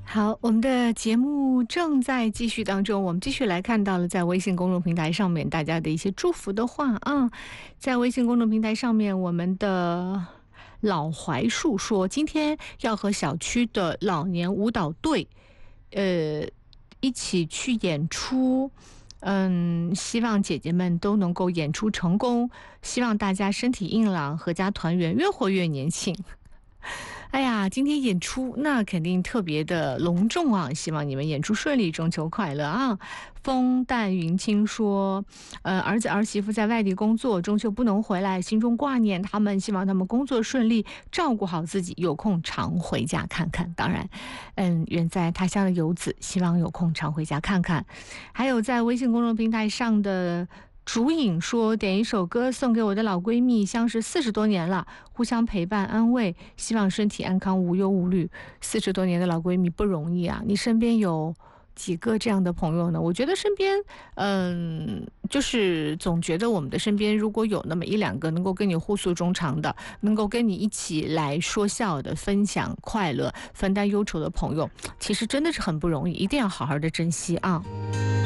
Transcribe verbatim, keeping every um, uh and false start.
好，我们的节目正在继续当中，我们继续来看到了在微信公众平台上面大家的一些祝福的话啊。在微信公众平台上面，我们的老槐树说，今天要和小区的老年舞蹈队，呃，一起去演出。嗯，希望姐姐们都能够演出成功，希望大家身体硬朗，阖家团圆，越活越年轻。哎呀，今天演出那肯定特别的隆重啊！希望你们演出顺利，中秋快乐啊！风淡云轻说，呃，儿子儿媳妇在外地工作，中秋不能回来，心中挂念他们，希望他们工作顺利，照顾好自己，有空常回家看看。当然，嗯，远在他乡的游子，希望有空常回家看看。还有在微信公众平台上的竹影说，点一首歌送给我的老闺蜜，相识四十多年了，互相陪伴安慰，希望身体安康，无忧无虑。四十多年的老闺蜜不容易啊，你身边有几个这样的朋友呢？我觉得身边，嗯，就是总觉得我们的身边如果有那么一两个能够跟你互诉衷肠的，能够跟你一起来说笑的，分享快乐、分担忧愁的朋友，其实真的是很不容易，一定要好好的珍惜啊。